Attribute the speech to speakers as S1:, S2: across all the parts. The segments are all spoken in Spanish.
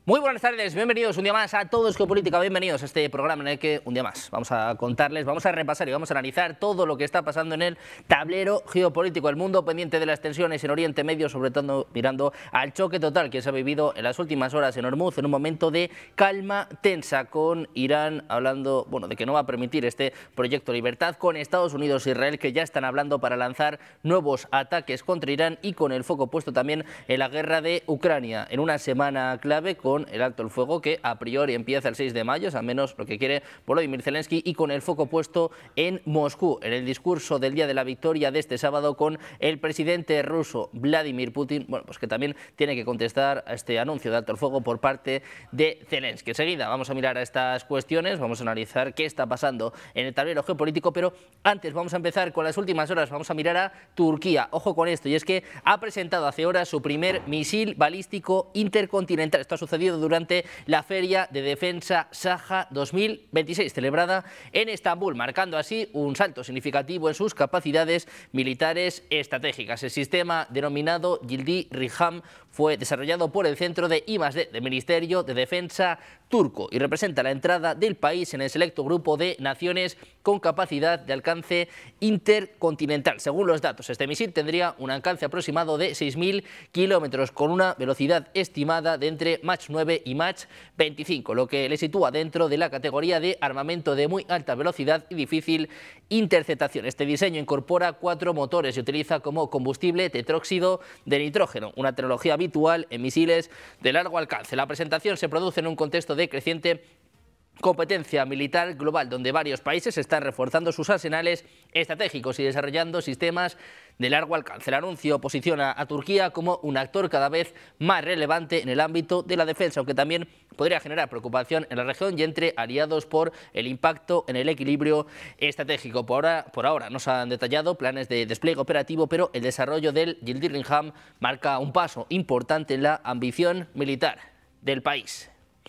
S1: Muy buenas tardes, bienvenidos un día más a Todo es Geopolítica, bienvenidos a este programa en el que un día más vamos a contarles, vamos a repasar y vamos a analizar todo lo que está pasando en el tablero geopolítico, el mundo pendiente de las tensiones en Oriente Medio, sobre todo mirando al choque total que se ha vivido en las últimas horas en Hormuz, en un momento de calma tensa, con Irán hablando, de que no va a permitir este proyecto Libertad, con Estados Unidos e Israel que ya están hablando para lanzar nuevos ataques contra Irán y con el foco puesto también en la guerra de Ucrania, en una semana clave con el alto el fuego que a priori empieza el 6 de mayo, es al menos lo que quiere Volodymyr Zelensky, y con el foco puesto en Moscú, en el discurso del Día de la Victoria de este sábado con el presidente ruso Vladimir Putin, pues que también tiene que contestar a este anuncio de alto el fuego por parte de Zelensky. Enseguida vamos a mirar a estas cuestiones, vamos a analizar qué está pasando en el tablero geopolítico, pero antes vamos a empezar con las últimas horas, vamos a mirar a Turquía. Ojo con esto, y es que ha presentado hace horas su primer misil balístico intercontinental. Esto ha sucedido durante la Feria de Defensa Saha 2026, celebrada en Estambul, marcando así un salto significativo en sus capacidades militares estratégicas. El sistema denominado Yıldırım fue desarrollado por el Centro de I+D del Ministerio de Defensa turco y representa la entrada del país en el selecto grupo de naciones con capacidad de alcance intercontinental. Según los datos, este misil tendría un alcance aproximado de 6.000 kilómetros con una velocidad estimada de entre Mach 9 y Mach 25, lo que le sitúa dentro de la categoría de armamento de muy alta velocidad y difícil interceptación. Este diseño incorpora 4 motores y utiliza como combustible tetróxido de nitrógeno, una tecnología habitual en misiles de largo alcance. La presentación se produce en un contexto de creciente competencia militar global, donde varios países están reforzando sus arsenales estratégicos y desarrollando sistemas de largo alcance. El anuncio posiciona a Turquía como un actor cada vez más relevante en el ámbito de la defensa, aunque también podría generar preocupación en la región y entre aliados por el impacto en el equilibrio estratégico. Por ahora no se han detallado planes de despliegue operativo, pero el desarrollo del Yıldırım marca un paso importante en la ambición militar del país.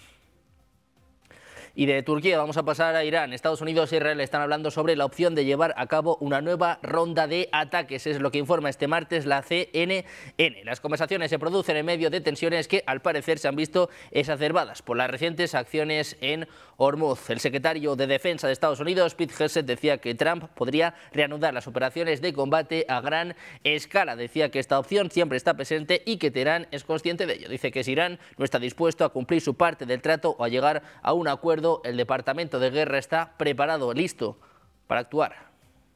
S1: Y de Turquía vamos a pasar a Irán. Estados Unidos e Israel están hablando sobre la opción de llevar a cabo una nueva ronda de ataques. Es lo que informa este martes la CNN. Las conversaciones se producen en medio de tensiones que al parecer se han visto exacerbadas por las recientes acciones en Hormuz. El secretario de Defensa de Estados Unidos, Pete Hegseth, decía que Trump podría reanudar las operaciones de combate a gran escala. Decía que esta opción siempre está presente y que Teherán es consciente de ello. Dice que si Irán no está dispuesto a cumplir su parte del trato o a llegar a un acuerdo, el Departamento de Guerra está preparado, listo para actuar.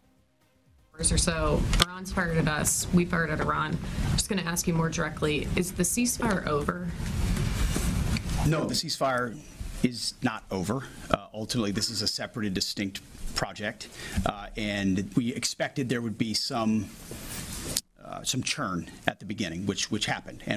S2: So Iran's fired at us, we fired at Iran. I'm just going to ask you more directly, is the ceasefire over?
S3: No, the ceasefire is not over. Ultimately, this is a separate and distinct project, and we expected there would be some churn at the beginning, which happened. And